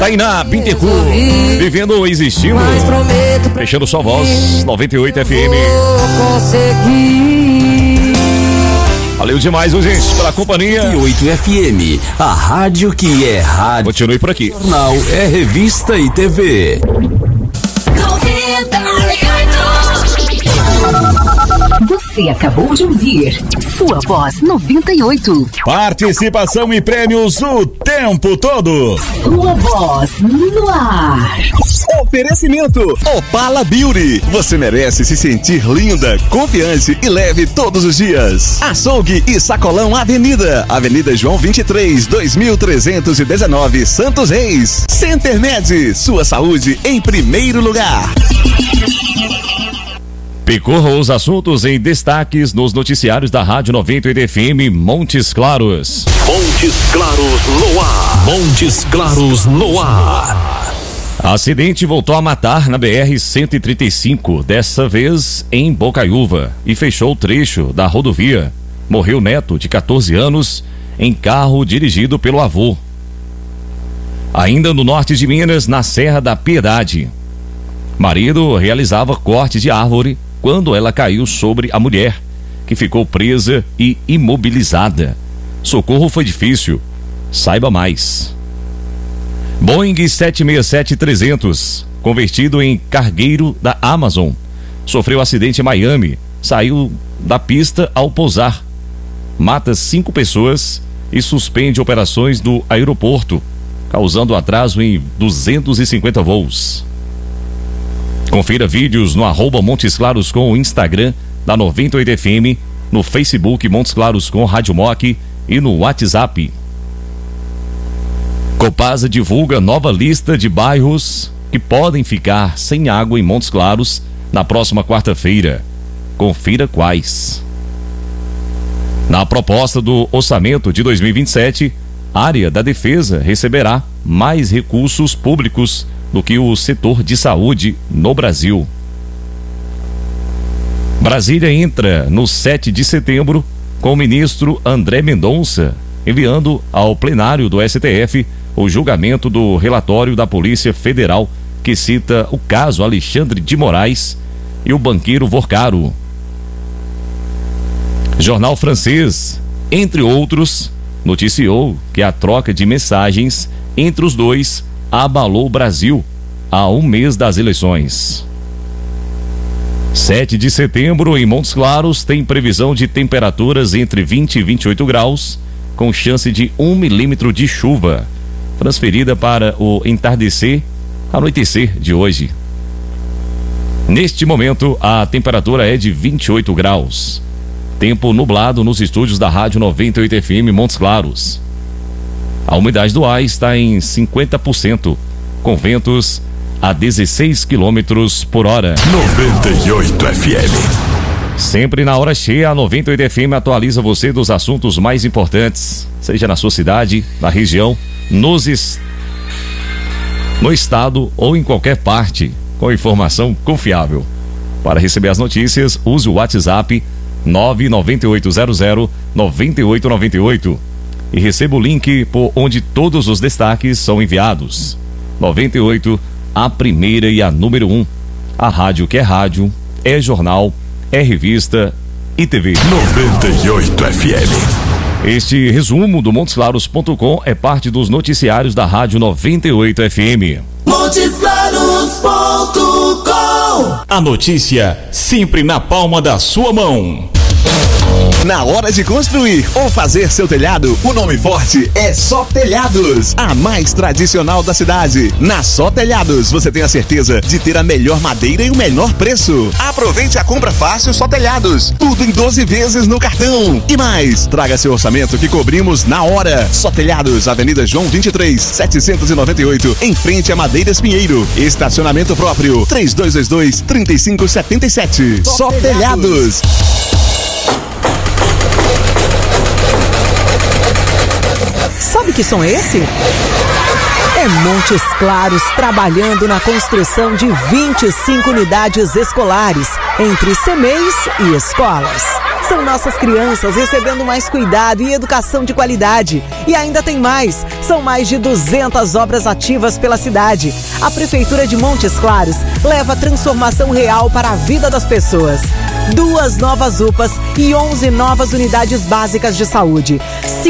Tainá Bittencourt, vivendo ou existindo, fechando sua voz, 98 FM. Valeu demais, gente, pela companhia. 98 FM, a rádio que é rádio. Continue por aqui. Jornal é revista e TV. Você acabou de ouvir Sua Voz 98. Participação e prêmios o tempo todo. Sua Voz no ar. Oferecimento Opala Beauty. Você merece se sentir linda, confiante e leve todos os dias. Açougue e Sacolão Avenida João 23, 2319, Santos Reis. Center Med, sua saúde em primeiro lugar. Percorra os assuntos em destaques nos noticiários da Rádio 98 FM Montes Claros. Montes Claros no ar. Montes Claros no ar. Acidente voltou a matar na BR-135, dessa vez em Bocaiúva, e fechou o trecho da rodovia. Morreu neto, de 14 anos, em carro dirigido pelo avô. Ainda no norte de Minas, na Serra da Piedade. Marido realizava corte de árvore quando ela caiu sobre a mulher, que ficou presa e imobilizada. Socorro foi difícil. Saiba mais. Boeing 767-300, convertido em cargueiro da Amazon, sofreu acidente em Miami, saiu da pista ao pousar. Mata 5 pessoas e suspende operações do aeroporto, causando atraso em 250 voos. Confira vídeos no @Montes Claros com o Instagram da 98 FM, no Facebook Montes Claros com Rádio Moc e no WhatsApp. Copasa divulga nova lista de bairros que podem ficar sem água em Montes Claros na próxima quarta-feira. Confira quais. Na proposta do orçamento de 2027, a área da defesa receberá mais recursos públicos do que o setor de saúde no Brasil. Brasília entra no 7 de setembro com o ministro André Mendonça enviando ao plenário do STF o julgamento do relatório da Polícia Federal que cita o caso Alexandre de Moraes e o banqueiro Vorcaro. Jornal francês, entre outros, noticiou que a troca de mensagens entre os dois abalou o Brasil há um mês das eleições. 7 de setembro em Montes Claros tem previsão de temperaturas entre 20 e 28 graus, com chance de 1 milímetro de chuva, transferida para o anoitecer de hoje. Neste momento, a temperatura é de 28 graus. Tempo nublado nos estúdios da Rádio 98 FM Montes Claros. A umidade do ar está em 50%, com ventos a 16 quilômetros por hora. 98 FM. Sempre na hora cheia, a 98 FM atualiza você dos assuntos mais importantes, seja na sua cidade, na região, no estado ou em qualquer parte, com informação confiável. Para receber as notícias, use o WhatsApp 99800-9898 e receba o link por onde todos os destaques são enviados. 98, a primeira e a número 1. A rádio que é rádio, é jornal, é revista e TV. 98 FM. Este resumo do montesclaros.com é parte dos noticiários da Rádio 98 FM. Montesclaros.com. A notícia sempre na palma da sua mão. Na hora de construir ou fazer seu telhado, o nome forte é Só Telhados, a mais tradicional da cidade. Na Só Telhados, você tem a certeza de ter a melhor madeira e o menor preço. Aproveite a compra fácil Só Telhados, tudo em 12 vezes no cartão. E mais, traga seu orçamento que cobrimos na hora. Só Telhados, Avenida João 23, 798, em frente a Madeiras Pinheiro. Estacionamento próprio, 3222-3577. Só Telhados. Sabe que som é esse? É Montes Claros trabalhando na construção de 25 unidades escolares entre CMEIs e escolas. São nossas crianças recebendo mais cuidado e educação de qualidade. E ainda tem mais. São mais de 200 obras ativas pela cidade. A Prefeitura de Montes Claros leva transformação real para a vida das pessoas. 2 novas UPAs e 11 novas unidades básicas de saúde.